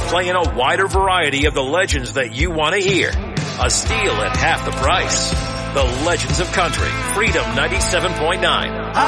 playing a wider variety of the legends that you want to hear. A steal at half the price. The Legends of Country, Freedom 97.9.